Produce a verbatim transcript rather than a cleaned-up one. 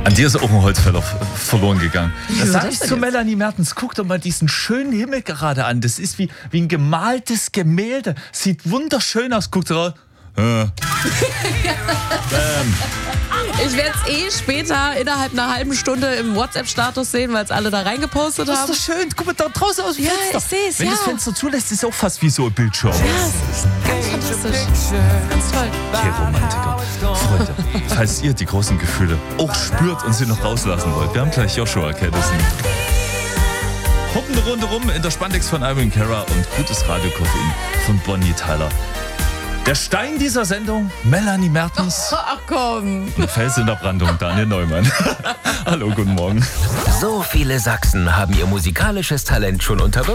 An dir ist auch ein Holzfäller verloren gegangen. Wieso Das sag das ich denn zu jetzt? Melanie Mertens. Guck doch mal diesen schönen Himmel gerade an. Das ist wie, wie ein gemaltes Gemälde. Sieht wunderschön aus. Guck doch. Äh. Ich werde es eh später innerhalb einer halben Stunde im WhatsApp-Status sehen, weil es alle da reingepostet Das haben. ist doch schön. Guck mal da draußen aus dem Ja, Fenster. ich seh's, Wenn ja. das Fenster zulässt, ist es auch fast wie so ein Bildschirm. Ja, es ist ganz fantastisch. Ganz toll. Okay, Romantiker. Freunde, falls ihr die großen Gefühle auch spürt und sie noch rauslassen wollt, wir haben gleich Joshua Caddison. Hoppen eine Runde rum in der Spandex von Irene Cara und gutes Radiokoffein von Bonnie Tyler. Der Stein dieser Sendung, Melanie Mertens. Ach komm. Und Fels in der Brandung, Daniel Neumann. Hallo, guten Morgen. So viele Sachsen haben ihr musikalisches Talent schon unter Beweis